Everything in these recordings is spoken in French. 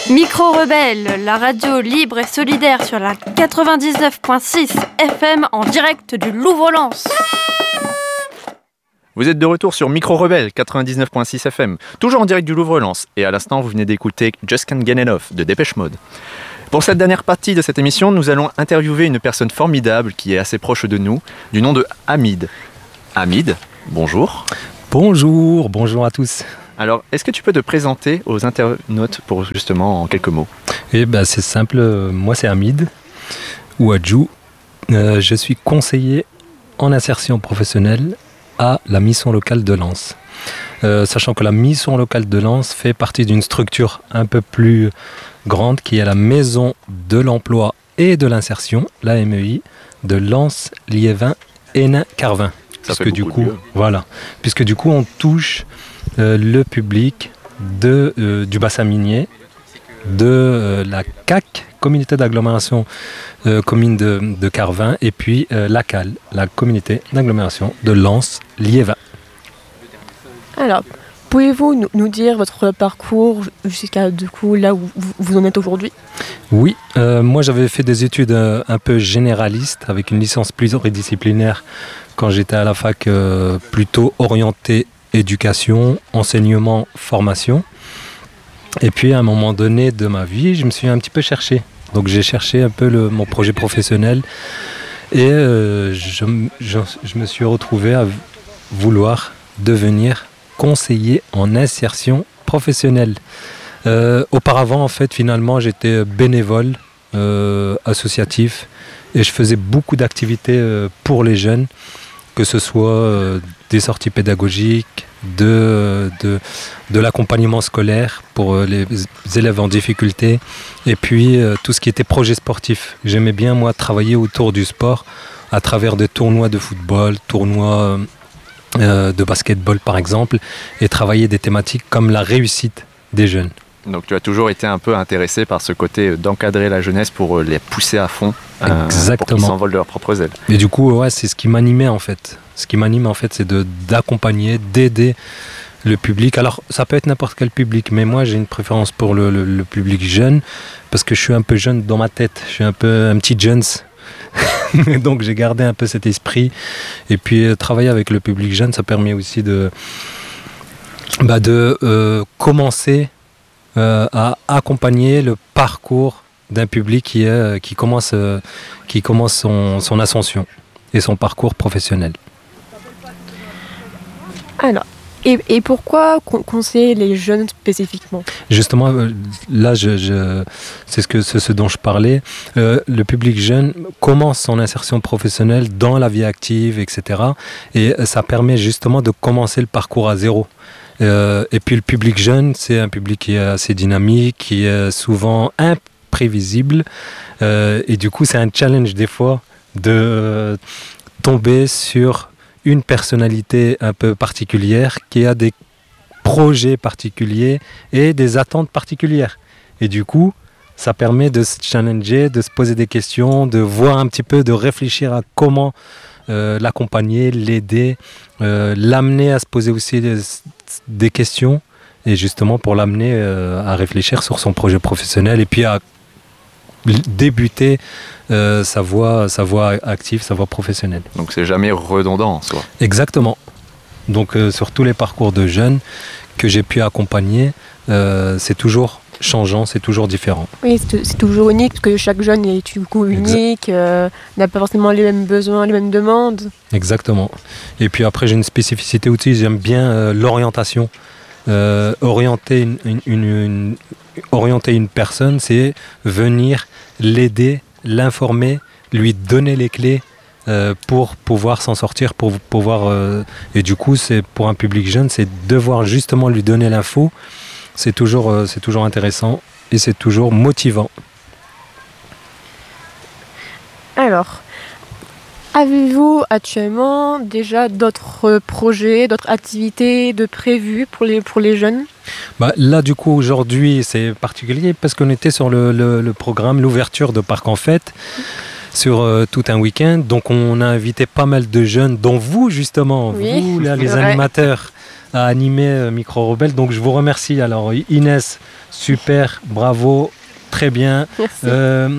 Micro-Rebelle, la radio libre et solidaire sur la 99.6 FM en direct du Louvre-Lens. Vous êtes de retour sur Micro-Rebelle, 99.6 FM, toujours en direct du Louvre-Lens. Et à l'instant, vous venez d'écouter Just Can't Get Enough de Dépêche Mode. Pour cette dernière partie de cette émission, nous allons interviewer une personne formidable qui est assez proche de nous, du nom de Hamid. Hamid, bonjour. Bonjour à tous. Alors, est-ce que tu peux te présenter aux internautes pour justement en quelques mots ? C'est simple, moi c'est Hamid, ou Adjou. Je suis conseiller en insertion professionnelle à la mission locale de Lens. Sachant que la mission locale de Lens fait partie d'une structure un peu plus grande qui est la maison de l'emploi et de l'insertion, la MEI, de Lens, Liévin, Hénin, Carvin. Puisque du coup on touche le public du bassin minier, de la CAC, communauté d'agglomération commune de Carvin, et puis la CAL, la communauté d'agglomération de Lens-Liévin. Alors, pouvez-vous nous dire votre parcours jusqu'à du coup là où vous en êtes aujourd'hui ? Oui, moi j'avais fait des études un peu généralistes avec une licence pluridisciplinaire quand j'étais à la fac, plutôt orientée éducation, enseignement, formation. Et puis à un moment donné de ma vie, je me suis un petit peu cherché. Donc j'ai cherché un peu mon projet professionnel et je me suis retrouvé à vouloir devenir conseiller en insertion professionnelle. Auparavant, en fait, finalement, j'étais bénévole, associatif, et je faisais beaucoup d'activités pour les jeunes, que ce soit des sorties pédagogiques, de l'accompagnement scolaire pour les élèves en difficulté, et puis tout ce qui était projet sportif. J'aimais bien, moi, travailler autour du sport, à travers des tournois de football, tournois de basketball par exemple, et travailler des thématiques comme la réussite des jeunes. Donc tu as toujours été un peu intéressé par ce côté d'encadrer la jeunesse pour les pousser à fond, pour qu'ils s'envolent de leurs propres ailes. Et du coup, c'est ce qui m'animait en fait. Ce qui m'anime en fait, c'est d'accompagner, d'aider le public. Alors ça peut être n'importe quel public, mais moi j'ai une préférence pour le public jeune, parce que je suis un peu jeune dans ma tête, je suis un peu un petit Jones. Donc j'ai gardé un peu cet esprit, et puis travailler avec le public jeune, ça permet aussi de commencer à accompagner le parcours d'un public qui commence son ascension et son parcours professionnel. Alors, et pourquoi conseiller les jeunes spécifiquement ? Justement, là, c'est ce dont je parlais. Le public jeune commence son insertion professionnelle dans la vie active, etc. Et ça permet justement de commencer le parcours à zéro. Et puis le public jeune, c'est un public qui est assez dynamique, qui est souvent imprévisible. Et du coup, c'est un challenge des fois de tomber sur une personnalité un peu particulière qui a des projets particuliers et des attentes particulières. Et du coup, ça permet de se challenger, de se poser des questions, de voir un petit peu, de réfléchir à comment l'accompagner, l'aider, l'amener à se poser aussi des questions, et justement pour l'amener à réfléchir sur son projet professionnel et puis à débuter sa voie active, sa voie professionnelle. Donc c'est jamais redondant en soi. Exactement. Donc sur tous les parcours de jeunes que j'ai pu accompagner, c'est toujours changeant, c'est toujours différent. Oui, c'est toujours unique, parce que chaque jeune est du coup unique, n'a pas forcément les mêmes besoins, les mêmes demandes. Exactement. Et puis après, j'ai une spécificité aussi, j'aime bien l'orientation. Orienter une personne, c'est venir l'aider, l'informer, lui donner les clés pour pouvoir s'en sortir, pour pouvoir... et du coup, c'est pour un public jeune, c'est devoir justement lui donner l'info. C'est toujours intéressant et c'est toujours motivant. Alors, avez-vous actuellement déjà d'autres projets, d'autres activités de prévues pour les jeunes ? Là, du coup, aujourd'hui, c'est particulier parce qu'on était sur le programme, l'ouverture de Parc en Fête, sur tout un week-end. Donc, on a invité pas mal de jeunes, dont vous, justement, oui, vous, là, les animateurs, à animer Micro Rebelle. Donc je vous remercie. Alors Inès, super, bravo, très bien. Merci.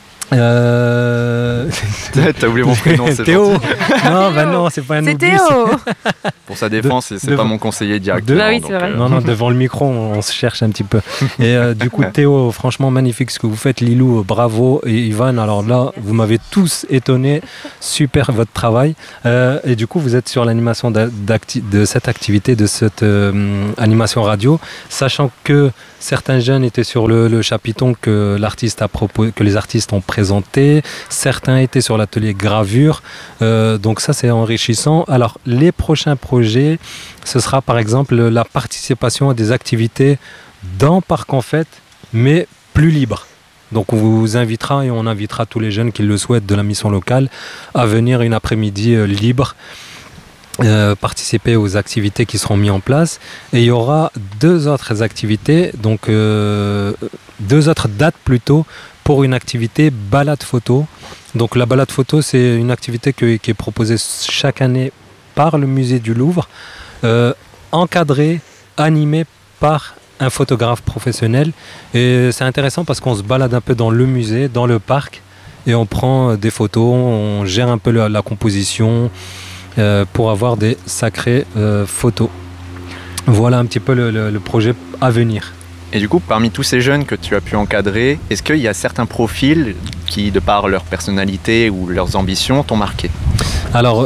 T'as oublié mon prénom, c'est Théo. gentil. Non, bah non, c'est pas un C'est oubli. Théo. Pour sa défense, c'est pas mon conseiller directement. Ah oui, c'est donc, vrai. Non, devant le micro, on se cherche un petit peu. Et du coup, Théo, franchement magnifique ce que vous faites. Lilou, bravo. Et Ivan, alors là, vous m'avez tous étonné. Super votre travail. Et du coup, vous êtes sur l'animation de cette activité, de cette animation radio, sachant que certains jeunes étaient sur le chapiton que les artistes ont présenté. Certains étaient sur l'atelier gravure. Donc ça, c'est enrichissant. Alors, les prochains projets, ce sera par exemple la participation à des activités dans Parc en Fête, mais plus libre. Donc on vous invitera et on invitera tous les jeunes qui le souhaitent de la mission locale à venir une après-midi libre. Participer aux activités qui seront mises en place, et il y aura 2 autres activités, donc 2 autres dates plutôt, pour une activité balade photo. Donc la balade photo, c'est une activité qui est proposée chaque année par le musée du Louvre, encadrée, animée par un photographe professionnel. Et c'est intéressant parce qu'on se balade un peu dans le musée, dans le parc, et on prend des photos, on gère un peu la composition, pour avoir des sacrées photos. Voilà un petit peu le projet à venir. Et du coup, parmi tous ces jeunes que tu as pu encadrer, est-ce qu'il y a certains profils qui, de par leur personnalité ou leurs ambitions, t'ont marqué ? Alors,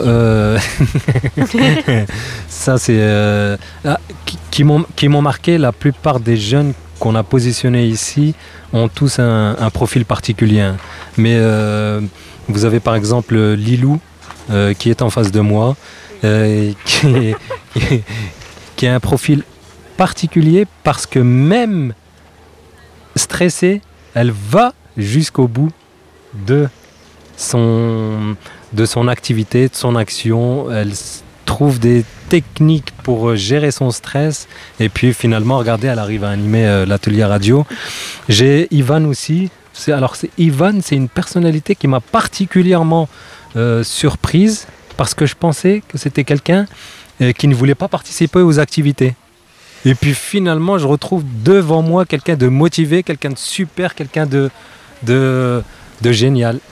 ça c'est qui m'ont marqué. La plupart des jeunes qu'on a positionnés ici ont tous un profil particulier. Mais vous avez par exemple Lilou, qui est en face de moi, qui a un profil particulier parce que même stressée, elle va jusqu'au bout de son activité, de son action. Elle trouve des techniques pour gérer son stress, et puis finalement, regardez, elle arrive à animer l'atelier radio. J'ai Ivan aussi. Ivan, c'est une personnalité qui m'a particulièrement surprise, parce que je pensais que c'était quelqu'un qui ne voulait pas participer aux activités. Et puis finalement, je retrouve devant moi quelqu'un de motivé, quelqu'un de super, quelqu'un de génial.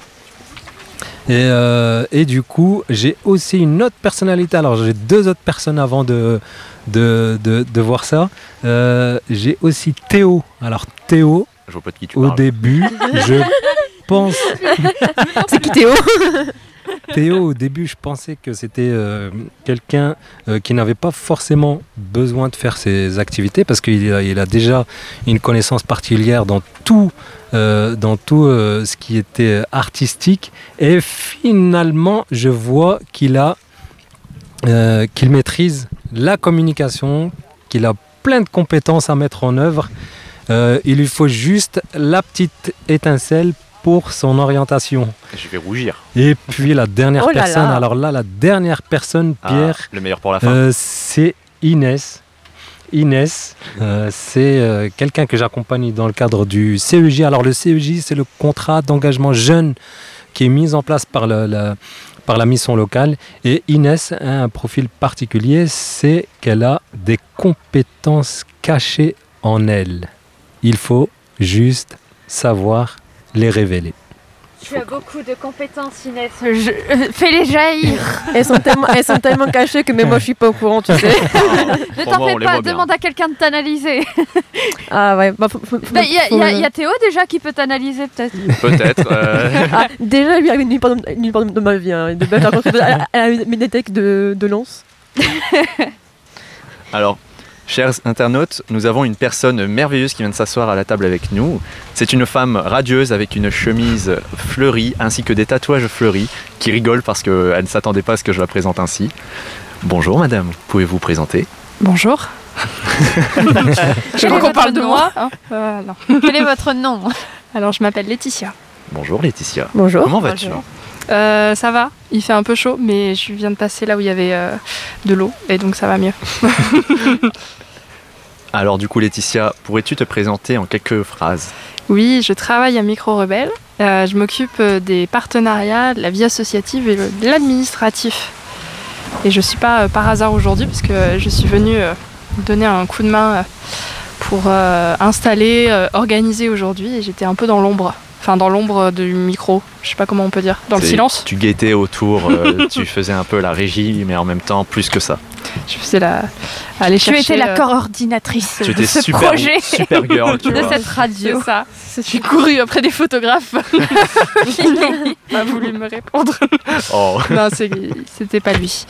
Et du coup, j'ai aussi une autre personnalité. Alors, j'ai 2 autres personnes avant de voir ça. J'ai aussi Théo. Alors, Théo, Je vois pas de qui tu au parles. début, je pense... C'est qui Théo? Théo, au début, je pensais que c'était quelqu'un qui n'avait pas forcément besoin de faire ces activités, parce qu'il a déjà une connaissance particulière dans tout ce qui était artistique. Et finalement, je vois qu'il maîtrise la communication, qu'il a plein de compétences à mettre en œuvre. Il lui faut juste la petite étincelle pour son orientation. Je vais rougir. Et puis la dernière Oh là personne, là. alors là, la dernière personne, Pierre, Le meilleur pour la fin. c'est Inès. Inès, c'est quelqu'un que j'accompagne dans le cadre du CEJ. Alors le CEJ, c'est le contrat d'engagement jeune qui est mis en place par la mission locale. Et Inès a un profil particulier, c'est qu'elle a des compétences cachées en elle. Il faut juste savoir les révéler. Tu as beaucoup de compétences, Inès. Fais-les jaillir. Elles sont tellement cachées que même moi je suis pas au courant, tu sais. Ne Pour t'en moi, fais on les pas, voit bien. demande à quelqu'un de t'analyser. Ah ouais, bah, Il y a Théo déjà qui peut t'analyser peut-être. Peut-être. Ah, déjà, lui, il nulle part de ma vie. Hein. De belle rencontre, elle a eu mes détectes de lance. Alors, chers internautes, nous avons une personne merveilleuse qui vient de s'asseoir à la table avec nous. C'est une femme radieuse avec une chemise fleurie ainsi que des tatouages fleuris, qui rigole parce qu'elle ne s'attendait pas à ce que je la présente ainsi. Bonjour madame, pouvez-vous vous présenter ? Bonjour. Je crois qu'on parle de moi. Hein non. Quel est votre nom? Alors, je m'appelle Laetitia. Bonjour Laetitia. Bonjour. Comment vas-tu ? Bonjour. Ça va, il fait un peu chaud, mais je viens de passer là où il y avait de l'eau, et donc ça va mieux. Alors du coup Laetitia, pourrais-tu te présenter en quelques phrases ? Oui, je travaille à Micro Rebelle. Je m'occupe des partenariats, de la vie associative et de l'administratif. Et je ne suis pas par hasard aujourd'hui parce que je suis venue donner un coup de main pour installer, organiser aujourd'hui et j'étais un peu dans l'ombre. Enfin, dans l'ombre du micro, je sais pas comment on peut dire, dans le silence. Tu guettais autour, tu faisais un peu la régie, mais en même temps, plus que ça. Je faisais aller chercher... Tu étais la coordinatrice Tu de étais ce super, projet, super girl, tu de vois. cette radio. C'est ça. J'ai couru après des photographes. Ils n'ont pas voulu me répondre. Oh. Non, c'était pas lui.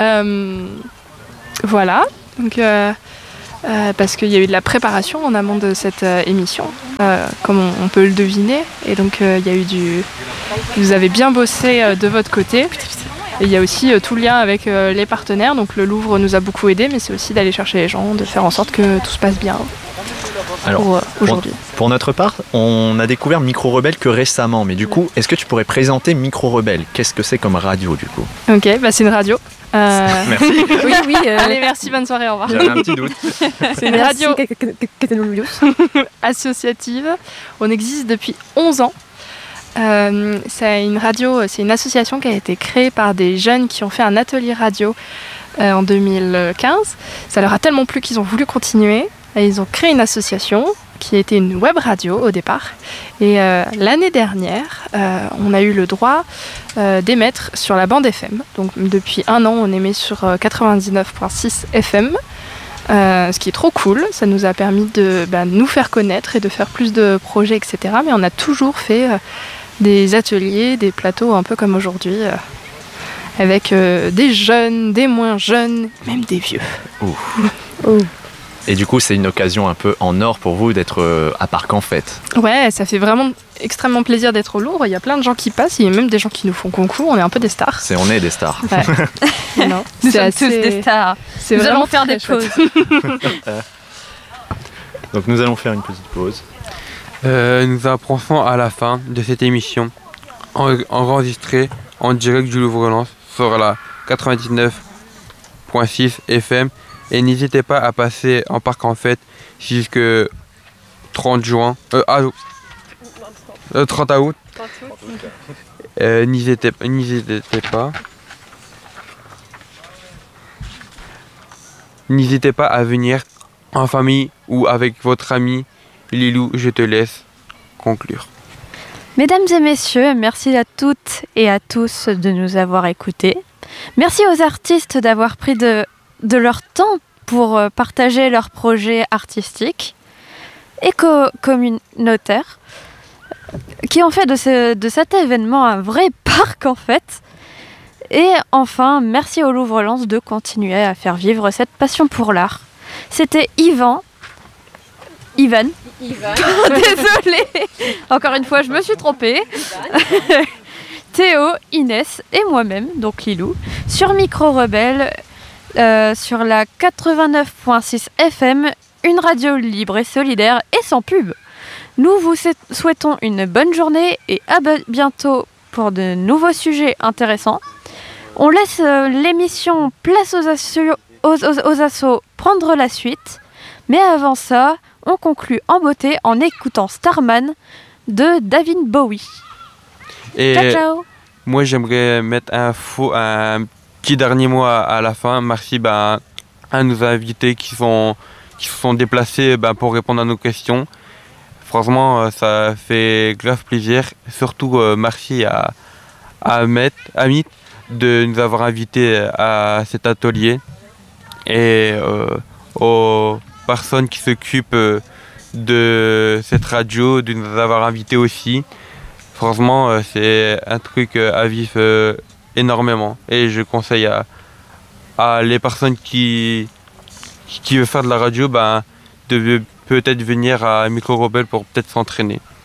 Voilà. Donc... parce qu'il y a eu de la préparation en amont de cette émission, comme on peut le deviner. Et donc, il y a eu vous avez bien bossé de votre côté. Et il y a aussi tout le lien avec les partenaires. Donc, le Louvre nous a beaucoup aidé, mais c'est aussi d'aller chercher les gens, de faire en sorte que tout se passe bien. Alors, pour aujourd'hui. Pour notre part, on a découvert Micro Rebelle que récemment. Mais du coup, est-ce que tu pourrais présenter Micro Rebelle ? Qu'est-ce que c'est comme radio, du coup ? Ok, c'est une radio. Merci. Oui. Allez, merci, bonne soirée, au revoir. J'avais un petit doute. C'est une radio Associative. associative. On existe depuis 11 ans. C'est une radio, c'est une association qui a été créée par des jeunes qui ont fait un atelier radio en 2015. Ça leur a tellement plu qu'ils ont voulu continuer. Et ils ont créé une association qui était une web radio au départ. Et l'année dernière, on a eu le droit d'émettre sur la bande FM. Donc depuis 1 an, on émet sur 99.6 FM. Ce qui est trop cool, ça nous a permis de nous faire connaître et de faire plus de projets, etc. Mais on a toujours fait des ateliers, des plateaux un peu comme aujourd'hui, avec des jeunes, des moins jeunes, même des vieux. Et du coup, c'est une occasion un peu en or pour vous d'être à Parc en Fête. Ouais, ça fait vraiment extrêmement plaisir d'être au Louvre. Il y a plein de gens qui passent, il y a même des gens qui nous font concours, on est un peu des stars. On est des stars. Ouais. Non, Nous sommes tous des stars. C'est Nous vraiment allons faire très des chouette. pauses. Donc nous allons faire une petite pause. Nous approchons à la fin de cette émission enregistrée en direct du Louvre-Lens sur la 99.6 FM et n'hésitez pas à passer en Parc en Fête jusque 30 juin 30 août. N'hésitez pas à venir en famille ou avec votre ami. Lilou, je te laisse conclure. Mesdames et messieurs, merci à toutes et à tous de nous avoir écoutés. Merci aux artistes d'avoir pris de leur temps pour partager leurs projets artistiques et communautaires qui ont fait de cet événement un vrai parc en fait. Et enfin, merci au Louvre-Lens de continuer à faire vivre cette passion pour l'art. C'était Ivan. Désolée. Encore une fois, je me suis trompée. Théo, Inès et moi-même, donc Lilou, sur Micro Rebelle, sur la 89.6 FM, une radio libre et solidaire et sans pub. Nous vous souhaitons une bonne journée et à bientôt pour de nouveaux sujets intéressants. On laisse l'émission Place aux assos prendre la suite. Mais avant ça, on conclut en beauté en écoutant Starman de David Bowie. Et ciao, ciao. Moi, j'aimerais mettre un petit dernier mot à la fin. Merci à nos invités qui se sont déplacés pour répondre à nos questions. Franchement, ça fait grave plaisir. Surtout, merci à Amit de nous avoir invités à cet atelier et aux personnes qui s'occupent de cette radio, de nous avoir invités aussi. Franchement, c'est un truc à vivre énormément. Et je conseille à les personnes qui veulent faire de la radio de peut-être venir à Micro Rebelle pour peut-être s'entraîner.